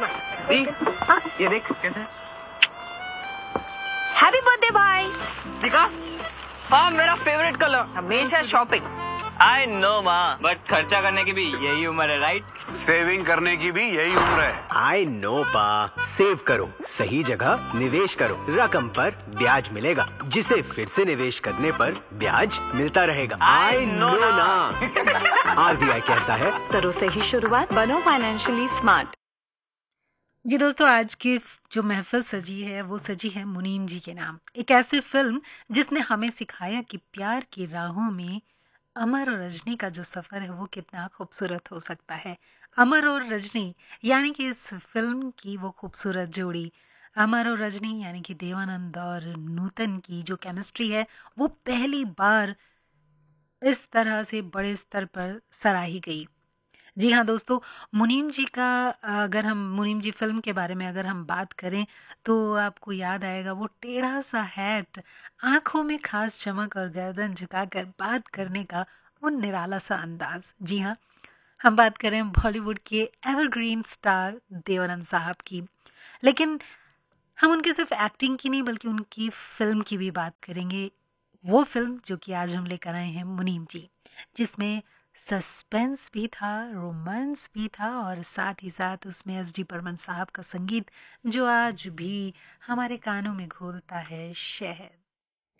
दी, ये देख कैसा है। हैप्पी बर्थडे भाई। दिखा। हाँ, मेरा फेवरेट कलर। हमेशा शॉपिंग। आई नो माँ, बट खर्चा करने की भी यही उम्र है, राइट? सेविंग करने की भी यही उम्र है। आई नो पा, सेव करो, सही जगह निवेश करो, रकम पर ब्याज मिलेगा, जिसे फिर से निवेश करने पर ब्याज मिलता रहेगा। आई नो ना। आरबीआई कहता है, करो सही शुरुआत, बनो फाइनेंशियली स्मार्ट। जी दोस्तों, आज की जो महफिल सजी है वो सजी है मुनीम जी के नाम। एक ऐसी फिल्म जिसने हमें सिखाया कि प्यार की राहों में अमर और रजनी का जो सफ़र है वो कितना खूबसूरत हो सकता है। अमर और रजनी यानी कि इस फिल्म की वो खूबसूरत जोड़ी, अमर और रजनी यानी कि देवानंद और नूतन की जो केमिस्ट्री है वो पहली बार इस तरह से बड़े स्तर पर सराही गई। जी हाँ दोस्तों, मुनीम जी का अगर हम मुनीम जी फिल्म के बारे में अगर हम बात करें तो आपको याद आएगा वो टेढ़ा सा हैट, आंखों में खास चमक और गर्दन झुकाकर बात करने का वो निराला सा अंदाज। जी हाँ, हम बात करें बॉलीवुड के एवरग्रीन स्टार देवानंद साहब की, लेकिन हम उनकी सिर्फ एक्टिंग की नहीं बल्कि उनकी फिल्म की भी बात करेंगे। वो फिल्म जो कि आज हम लेकर आए हैं मुनीम जी, जिसमें सस्पेंस भी था, रोमांस भी था और साथ ही साथ उसमें एस.डी. बर्मन साहब का संगीत जो आज भी हमारे कानों में घोलता है शहद।